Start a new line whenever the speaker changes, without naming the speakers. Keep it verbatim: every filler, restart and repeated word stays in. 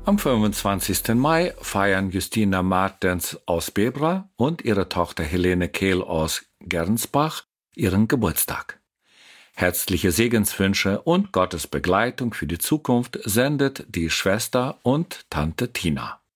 Am fünfundzwanzigsten Mai feiern Justina Martens aus Bebra und ihre Tochter Helene Kehl aus Gernsbach ihren Geburtstag. Herzliche Segenswünsche und Gottes Begleitung für die Zukunft sendet die Schwester und Tante Tina.